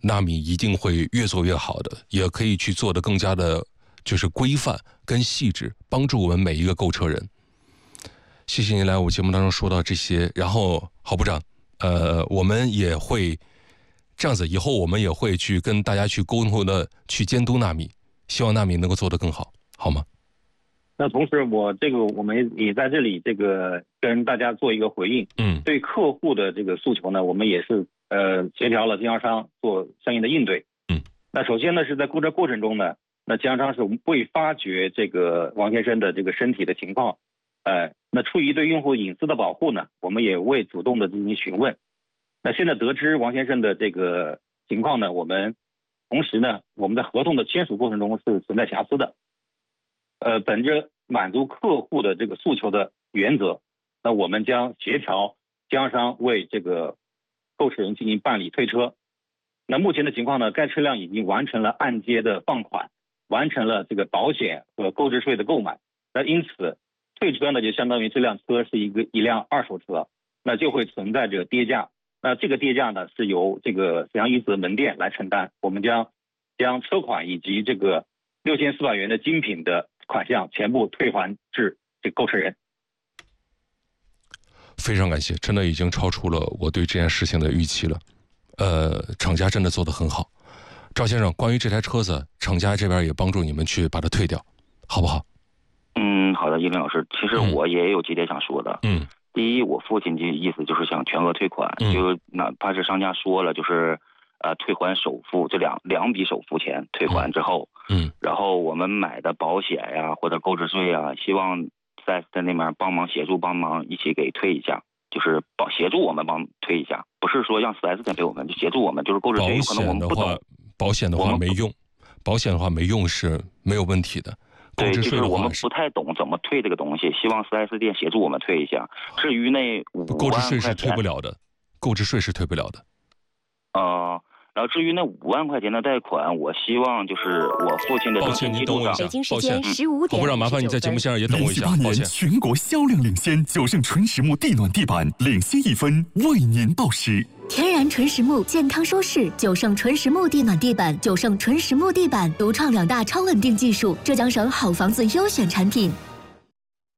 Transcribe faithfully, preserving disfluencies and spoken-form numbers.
纳米一定会越做越好的，也可以去做得更加的，就是规范跟细致，帮助我们每一个购车人。谢谢您来我节目当中说到这些，然后郝部长，呃，我们也会这样子，以后我们也会去跟大家去沟通的，去监督纳米，希望纳米能够做得更好，好吗？ 那同时，我这个我们也在这里这个跟大家做一个回应。 嗯， 对客户的这个诉求呢，我们也是呃协调了经销商做相应的应对。 嗯， 那首先呢是在购车过程中呢，那经销商是未发觉这个王先生的这个身体的情况，呃，那出于对用户隐私的保护呢，我们也未主动的进行询问。那现在得知王先生的这个情况呢，我们同时呢，我们在合同的签署过程中是存在瑕疵的。呃，本着满足客户的这个诉求的原则，那我们将协调经销商为这个购车人进行办理退车。那目前的情况呢，该车辆已经完成了按揭的放款，完成了这个保险和购置税的购买。那因此，退车呢就相当于这辆车是一个一辆二手车，那就会存在着跌价。那这个跌价呢是由这个沈阳一泽门店来承担，我们将将车款以及这个六千四百元的精品的款项全部退还至这购车人。 非常感谢，真的已经超出了我对这件事情的预期了。呃，厂家真的做得很好。赵先生，关于这台车子，厂家这边也帮助你们去把它退掉，好不好？ 嗯，好的，叶林老师，其实我也有几点想说的。 嗯， 第一，我父亲的意思就是想全额退款， 嗯、 就哪怕是商家说了，就是呃退还首付，这两两笔首付钱退还之后， 嗯， 然后我们买的保险呀或者购置税呀，希望四 S 店那边帮忙协助帮忙一起给退一下，就是帮协助我们帮退一下，不是说让四 S 店赔我们，就协助我们，就是购置税有可能我们不懂。 保险的话没用，保险的话没用是没有问题的。 对，就是我们不太懂怎么退这个东西，希望四 S 店协助我们退一下。至于那五万块钱， 购置税是退不了的，购置税是退不了的。 呃，然后至于那五万块钱的贷款，我希望就是我父亲的。 抱歉，您等我一下。 北京时间十五点。 郝部长，麻烦你在节目线上也等我一下。 连续八年全国销量领先，九盛纯实木地暖地板领先一分，为您报时。 天然纯实木，健康舒适。九盛纯实木地暖地板，九盛纯实木地板独创两大超稳定技术，浙江省好房子优选产品。